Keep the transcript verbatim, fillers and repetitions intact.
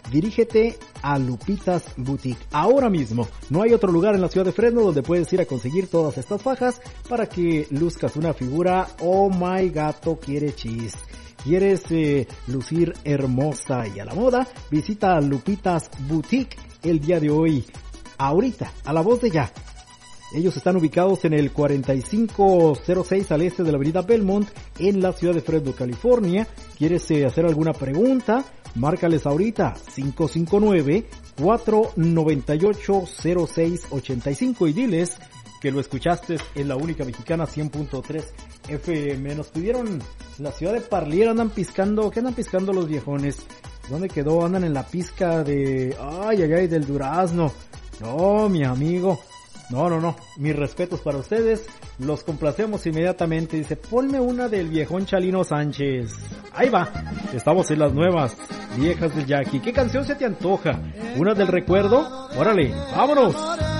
dirígete a Lupitas Boutique ahora mismo. No hay otro lugar en la ciudad de Fresno donde puedes ir a conseguir todas estas fajas para que luzcas una figura. Oh my gato quiere chis. ¿Quieres eh, lucir hermosa y a la moda? Visita Lupitas Boutique el día de hoy, ahorita, a la voz de ya. Ellos están ubicados en el cuarenta y cinco cero seis al este de la avenida Belmont en la ciudad de Fresno, California. ¿Quieres eh, hacer alguna pregunta? Márcales ahorita cinco cinco nueve, cuatro nueve ocho, cero seis ocho cinco y diles que lo escuchaste en la única mexicana cien punto tres F M. Nos pidieron la ciudad de Parlier, andan piscando, ¿qué andan piscando los viejones? ¿Dónde quedó? Andan en la pizca de, ay, ay, ay, del durazno. No, mi amigo. No, no, no, mis respetos para ustedes, los complacemos inmediatamente. Dice, ponme una del viejón Chalino Sánchez. Ahí va, estamos en las nuevas viejas del Jackie. ¿Qué canción se te antoja? ¿Una del recuerdo? Órale, vámonos.